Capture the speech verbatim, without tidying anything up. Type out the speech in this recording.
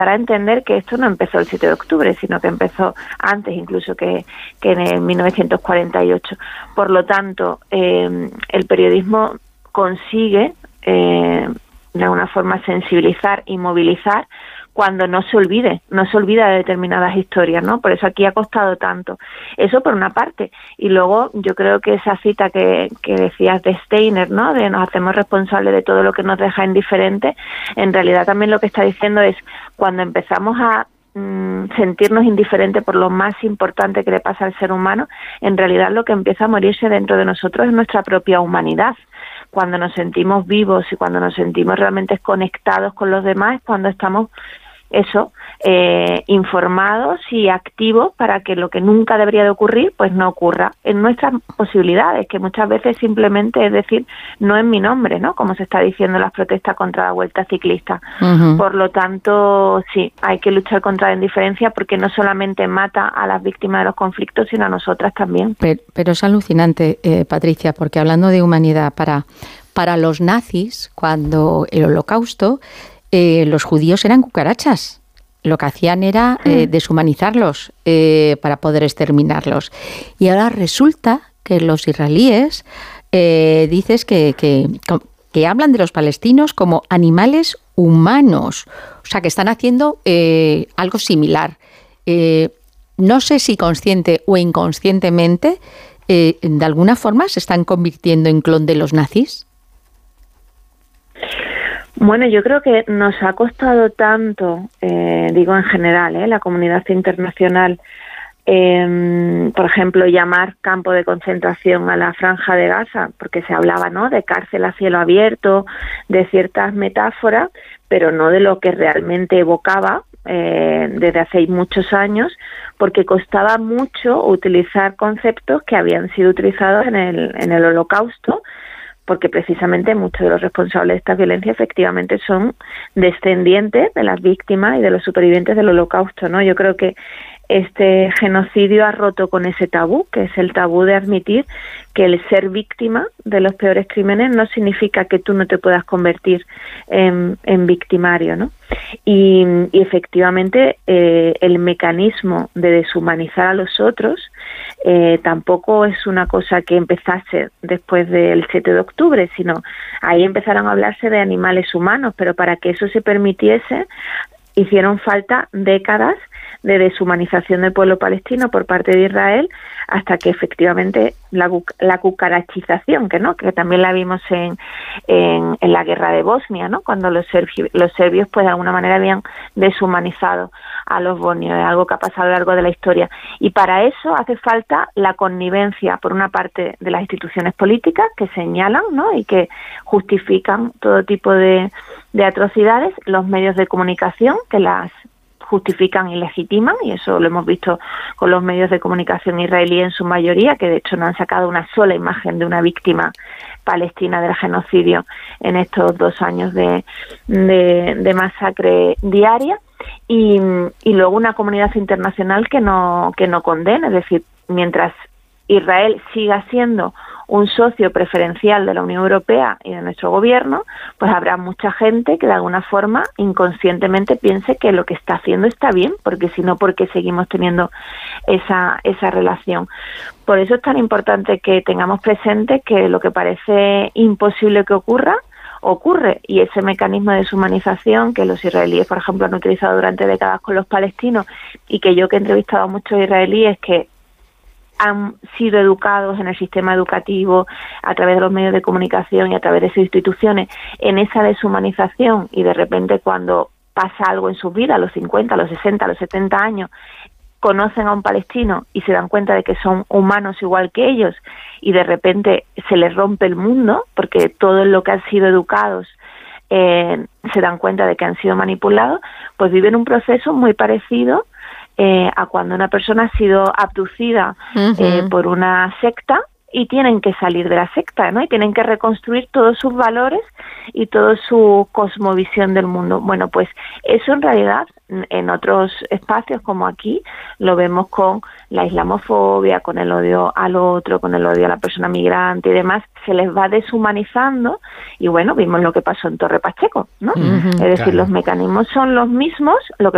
a entender que esto no empezó el siete de octubre, sino que empezó antes incluso que, que en el mil novecientos cuarenta y ocho. Por lo tanto, eh, el periodismo consigue eh, de alguna forma sensibilizar y movilizar cuando no se olvide, no se olvida de determinadas historias, ¿no? Por eso aquí ha costado tanto. Eso por una parte. Y luego yo creo que esa cita que, que decías de Steiner, ¿no? De nos hacemos responsables de todo lo que nos deja indiferente, en realidad también lo que está diciendo es cuando empezamos a mmm, sentirnos indiferentes por lo más importante que le pasa al ser humano, en realidad lo que empieza a morirse dentro de nosotros es nuestra propia humanidad. Cuando nos sentimos vivos y cuando nos sentimos realmente conectados con los demás, cuando estamos eso, eh, informados y activos para que lo que nunca debería de ocurrir, pues no ocurra en nuestras posibilidades, que muchas veces simplemente es decir, no en mi nombre, ¿no? Como se está diciendo en las protestas contra la Vuelta Ciclista. Uh-huh. Por lo tanto, sí, hay que luchar contra la indiferencia porque no solamente mata a las víctimas de los conflictos, sino a nosotras también. Pero, pero es alucinante, eh, Patricia, porque hablando de humanidad, para, para los nazis, cuando el Holocausto, Eh, los judíos eran cucarachas. Lo que hacían era eh, deshumanizarlos eh, para poder exterminarlos. Y ahora resulta que los israelíes eh, dices que, que, que hablan de los palestinos como animales humanos. O sea, que están haciendo eh, algo similar. Eh, no sé si consciente o inconscientemente, eh, de alguna forma se están convirtiendo en clon de los nazis. Bueno, yo creo que nos ha costado tanto, eh, digo en general, eh, la comunidad internacional, eh, por ejemplo, llamar campo de concentración a la Franja de Gaza, porque se hablaba, ¿no?, de cárcel a cielo abierto, de ciertas metáforas, pero no de lo que realmente evocaba eh, desde hace muchos años, porque costaba mucho utilizar conceptos que habían sido utilizados en el, en el Holocausto, porque precisamente muchos de los responsables de esta violencia efectivamente son descendientes de las víctimas y de los supervivientes del Holocausto, ¿no? Yo creo que este genocidio ha roto con ese tabú, que es el tabú de admitir que el ser víctima de los peores crímenes no significa que tú no te puedas convertir en, en victimario, ¿no? Y, y efectivamente eh, el mecanismo de deshumanizar a los otros eh, tampoco es una cosa que empezase después del siete de octubre, sino ahí empezaron a hablarse de animales humanos, pero para que eso se permitiese hicieron falta décadas de deshumanización del pueblo palestino por parte de Israel, hasta que efectivamente la, la cucarachización, que no que también la vimos en, en, en la guerra de Bosnia, ¿no? Cuando los serbios, los serbios pues de alguna manera habían deshumanizado a los bosnios, es algo que ha pasado a lo largo de la historia. Y para eso hace falta la connivencia, por una parte, de las instituciones políticas que señalan, ¿no?, y que justifican todo tipo de, de atrocidades, los medios de comunicación que las justifican y legitiman, y eso lo hemos visto con los medios de comunicación israelíes en su mayoría, que de hecho no han sacado una sola imagen de una víctima palestina del genocidio en estos dos años de, de, de masacre diaria, y, y luego una comunidad internacional que no, que no condene, es decir, mientras Israel siga siendo un socio preferencial de la Unión Europea y de nuestro gobierno, pues habrá mucha gente que de alguna forma inconscientemente piense que lo que está haciendo está bien, porque si no, ¿por qué seguimos teniendo esa, esa relación? Por eso es tan importante que tengamos presente que lo que parece imposible que ocurra, ocurre, y ese mecanismo de deshumanización que los israelíes, por ejemplo, han utilizado durante décadas con los palestinos, y que yo que he entrevistado a muchos israelíes que han sido educados en el sistema educativo, a través de los medios de comunicación y a través de sus instituciones, en esa deshumanización, y de repente cuando pasa algo en sus vidas, a los cincuenta, a los sesenta, a los setenta años, conocen a un palestino y se dan cuenta de que son humanos igual que ellos, y de repente se les rompe el mundo, porque todo lo que han sido educados eh, se dan cuenta de que han sido manipulados, pues viven un proceso muy parecido Eh, a cuando una persona ha sido abducida uh-huh. eh, por una secta y tienen que salir de la secta, ¿no? Y tienen que reconstruir todos sus valores y toda su cosmovisión del mundo. Bueno, pues eso en realidad en otros espacios como aquí lo vemos con la islamofobia, con el odio al otro, con el odio a la persona migrante y demás, se les va deshumanizando, y bueno, vimos lo que pasó en Torre Pacheco, ¿no? Uh-huh, es decir, claro. Los mecanismos son los mismos, lo que